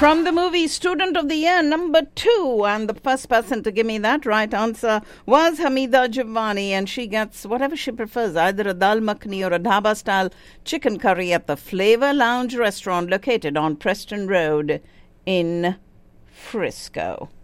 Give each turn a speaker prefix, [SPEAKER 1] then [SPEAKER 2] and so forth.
[SPEAKER 1] From the movie Student of the Year #2, and the first person to give me that right answer was Hamida Javani, and she gets whatever she prefers, either a dal makhani or a dhaba-style chicken curry at the Flavor Lounge restaurant located on Preston Road in Frisco.